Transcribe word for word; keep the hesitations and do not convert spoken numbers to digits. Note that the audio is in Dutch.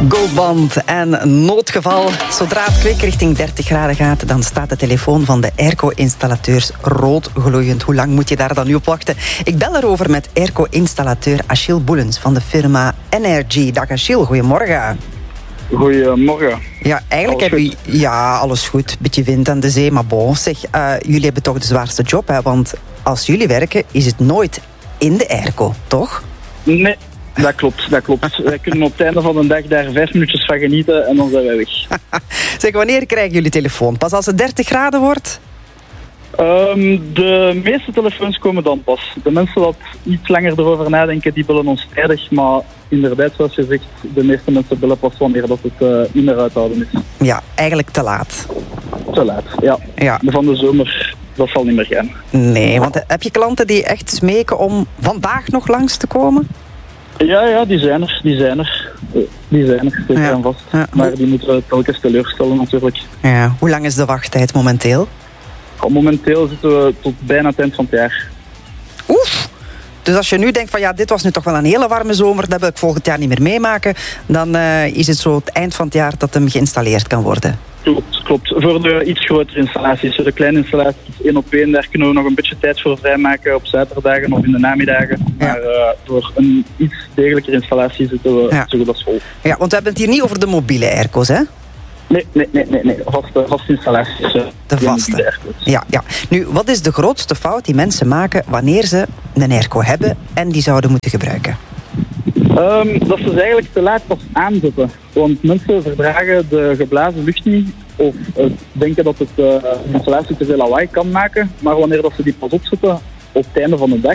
Goldband en noodgeval. Zodra het kwik richting dertig graden gaat, dan staat de telefoon van de airco-installateurs rood gloeiend. Hoe lang moet je daar dan nu op wachten? Ik bel erover met airco-installateur Achille Boelens van de firma Energy. Dag Achille, goedemorgen. Goedemorgen. Ja, eigenlijk hebben jullie... Ja, alles goed. Beetje wind aan de zee, maar bon. Zeg, uh, jullie hebben toch de zwaarste job, hè? Want als jullie werken, is het nooit in de airco, toch? Nee, dat klopt, dat klopt. Wij kunnen op het einde van de dag daar vijf minuutjes van genieten en dan zijn wij weg. Zeg, wanneer krijgen jullie telefoon? Pas als het dertig graden wordt? Um, de meeste telefoons komen dan pas. De mensen dat iets langer erover nadenken, die bellen ons tijdig. Maar inderdaad, zoals je zegt, de meeste mensen bellen pas wanneer dat het uh, niet meer uithouden is. Ja, eigenlijk te laat. Te laat, ja. ja. Van de zomer, dat zal niet meer gaan. Nee, want heb je klanten die echt smeken om vandaag nog langs te komen? Ja, ja, die zijn er, die zijn er. Die zijn er, zeker ja. en vast. Ja. Maar die moeten we telkens teleurstellen natuurlijk. Ja. Hoe lang is de wachttijd momenteel? Momenteel zitten we tot bijna het eind van het jaar. Oef! Dus als je nu denkt van ja, dit was nu toch wel een hele warme zomer, dat wil ik volgend jaar niet meer meemaken, dan uh, is het zo het eind van het jaar dat hem geïnstalleerd kan worden. Klopt, klopt. Voor de iets grotere installaties, voor de kleine installaties één op één, daar kunnen we nog een beetje tijd voor vrijmaken op zaterdagen of in de namiddagen. Ja. Maar uh, voor een iets degelijker installatie zitten we ja. zo goed als vol. Ja, want we hebben het hier niet over de mobiele airco's, hè? Nee, nee, nee, nee, nee. Vaste, vaste installaties. Uh, de vaste. Ja, ja. Nu, wat is de grootste fout die mensen maken wanneer ze een airco hebben en die zouden moeten gebruiken? Um, dat ze ze eigenlijk te laat pas aanzetten. Want mensen verdragen de geblazen lucht niet of uh, denken dat het uh, de installatie te veel lawaai kan maken. Maar wanneer dat ze die pas opzetten op het einde van de dag,